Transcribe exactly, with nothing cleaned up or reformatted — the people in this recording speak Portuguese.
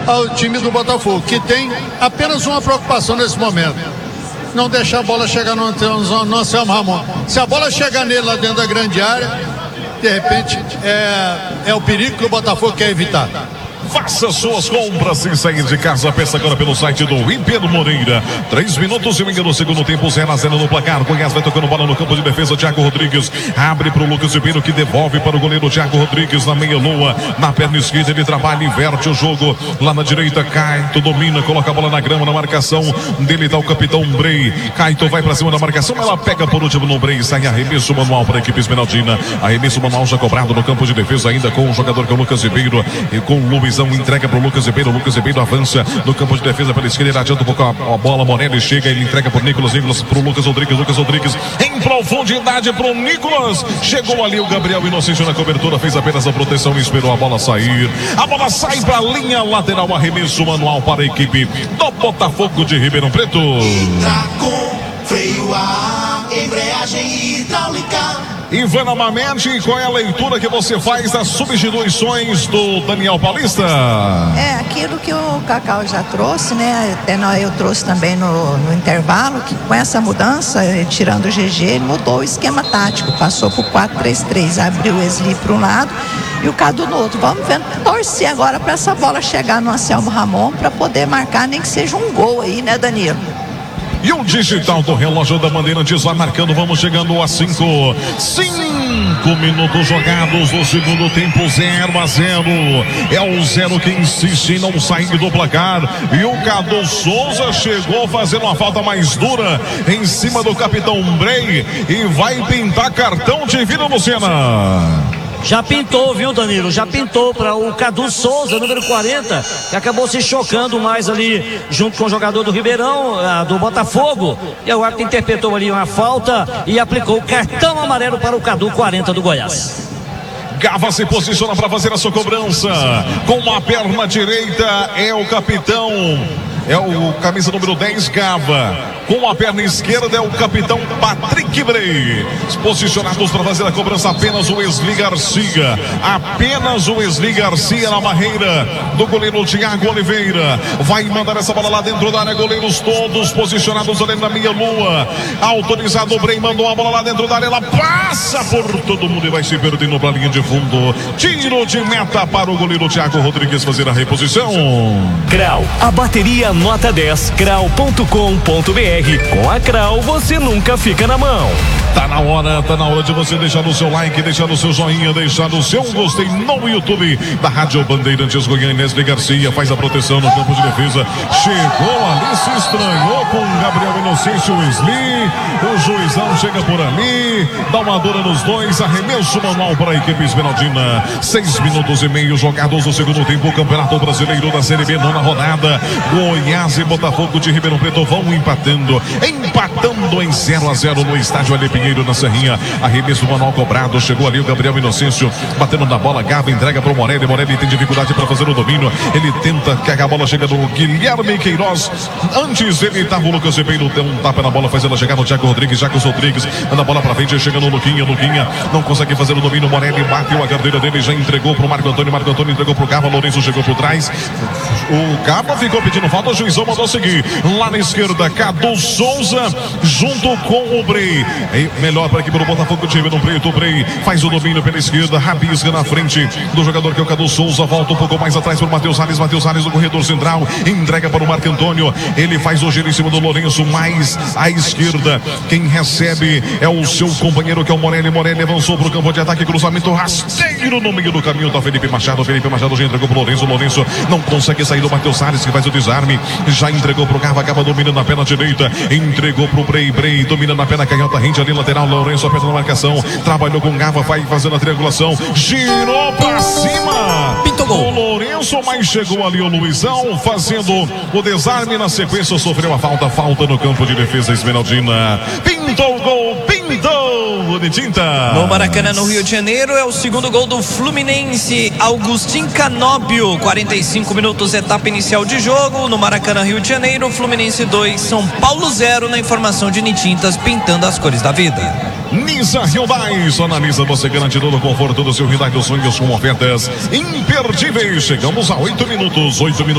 ao time do Botafogo, que tem apenas uma preocupação nesse momento: não deixar a bola chegar no, no, no Anselmo Ramon. Se a bola chegar nele lá dentro da grande área, de repente é, é o perigo que o Botafogo quer evitar. Faça suas compras sem sair de casa. Peça agora pelo site do Ribeiro Moreira. Três minutos e meio do segundo tempo, zero a zero no placar. Goiás vai tocando bola no campo de defesa. Thiago Rodrigues abre para o Lucas Ribeiro, que devolve para o goleiro Thiago Rodrigues na meia-lua. Na perna esquerda ele trabalha, inverte o jogo. Lá na direita, Caito domina, coloca a bola na grama. Na marcação dele está o capitão Brey. Caito vai para cima da marcação, ela pega por último no Brey. Sai arremesso manual para a equipe esmeraldina. Arremesso manual já cobrado no campo de defesa, ainda com o jogador que é o Lucas Ribeiro e com o Luizão. Entrega para o Lucas Ribeiro. O Lucas Ribeiro avança no campo de defesa pela esquerda. Ele adianta um pouco a, a bola. Morelli chega. Ele entrega para o Nicolas. Nicolas para o Lucas Rodrigues. Lucas Rodrigues em profundidade para o Nicolas. Chegou ali o Gabriel Inocêncio na cobertura. Fez apenas a proteção e esperou a bola sair. A bola sai para a linha lateral. Arremesso manual para a equipe do Botafogo de Ribeirão Preto. Entra com freio a embreagem hidráulica. Ivana Mamede, qual é a leitura que você faz das substituições do Daniel Paulista? É, aquilo que o Cacau já trouxe, né? Até nós, eu trouxe também no, no intervalo, que com essa mudança, tirando o G G, ele mudou o esquema tático, passou pro quatro três três, abriu o Wesley para um lado e o Cadu no outro. Vamos ver, torcer agora para essa bola chegar no Anselmo Ramon para poder marcar, nem que seja um gol aí, né, Danilo? E o digital do relógio da Bandeirantes vai marcando. Vamos chegando a cinco. Cinco minutos jogados no segundo tempo. Zero a zero. É o zero que insiste em não sair do placar. E o Cadu Souza chegou fazendo uma falta mais dura em cima do capitão Brey. E vai pintar cartão de vida no Senna. Já pintou, viu, Danilo? Já pintou para o Cadu Souza, número quarenta, que acabou se chocando mais ali junto com o jogador do Ribeirão, ah, do Botafogo. E o árbitro interpretou ali uma falta e aplicou o cartão amarelo para o Cadu quarenta do Goiás. Gava se posiciona para fazer a sua cobrança. Com a perna direita é o capitão. É o camisa número dez, Gava. Com a perna esquerda é o capitão Patrick Brey. Posicionados para fazer a cobrança apenas o Wesley Garcia. Apenas o Wesley Garcia na barreira do goleiro Thiago Oliveira. Vai mandar essa bola lá dentro da área. Goleiros todos posicionados ali na meia-lua. Autorizado o Brey, mandou a bola lá dentro da área. Ela passa por todo mundo e vai se perdendo para a linha de fundo. Tiro de meta para o goleiro Thiago Rodrigues fazer a reposição. Crau, a bateria nota dez, crau ponto com ponto br. Com a Crau você nunca fica na mão. Tá na hora, tá na hora de você deixar o seu like, deixar o seu joinha, deixar o seu gostei no YouTube da Rádio Bandeirantes Goiânia. Wesley Garcia faz a proteção no campo de defesa. Chegou ali, se estranhou com o Gabriel Inocêncio Wesley. O juizão chega por ali, dá uma dura nos dois. Arremesso manual para a equipe esmeraldina. Seis minutos e meio jogados no segundo tempo. O Campeonato Brasileiro da Série B, nona rodada. Goiás e Botafogo de Ribeirão Preto vão empatando. Empatando em zero a zero no estádio Ale Pinheiro, na Serrinha. Arremesso manual cobrado. Chegou ali o Gabriel Inocêncio batendo na bola. Gava entrega para o Morelli. Morelli tem dificuldade para fazer o domínio. Ele tenta que a bola chega no Guilherme Queiroz. Antes ele estava o Lucas Ribeiro. Deu um tapa na bola, faz ela chegar no Thiago Rodrigues. Jacos Rodrigues manda a bola para frente. Chega no Luquinha. Luquinha não consegue fazer o domínio. Morelli bateu a carteira dele. Já entregou para o Marco Antônio. Marco Antônio entregou para o Gava. Lourenço chegou por trás. O Gava ficou pedindo falta. O juizão mandou seguir. Lá na esquerda, Cadu Souza junto com o Brey. E melhor para a equipe do Botafogo de Ribeirão Preto. O Brey faz o domínio pela esquerda, rabisca na frente do jogador que é o Cadu Souza. Volta um pouco mais atrás para o Matheus Salles. Matheus Salles no corredor central. Entrega para o Marco Antônio. Ele faz o giro em cima do Lourenço. Mais à esquerda. Quem recebe é o seu companheiro que é o Morelli. Morelli avançou para o campo de ataque. Cruzamento rasteiro no meio do caminho da Felipe Machado. Felipe Machado já entregou para o Lourenço. Lourenço não consegue sair do Matheus Salles, que faz o desarme. Já entregou para o Gava. Gava domina na perna direita. Entregou para o Brey. Brey domina na perna canhota. Rende ali lateral. Lourenço aperta na marcação. Trabalhou com Gava. Vai fazendo a triangulação. Girou para cima. Pintou gol. O Lourenço, mas chegou ali o Luizão fazendo o desarme. Na sequência sofreu a falta. Falta no campo de defesa esmeraldina. Pintou o gol. Pintou de tinta. No Maracanã, no Rio de Janeiro, é o segundo gol do Fluminense. Agustin Canóbio. quarenta e cinco minutos, etapa inicial de jogo. No Maracanã, Rio de Janeiro, Fluminense dois, São Paulo zero. Na informação de Nitintas, pintando as cores da vida. Nisa Hyundai, só na Nisa você garante todo o conforto do seu Hyundai dos sonhos com ofertas imperdíveis. Chegamos a oito minutos, oito minutos.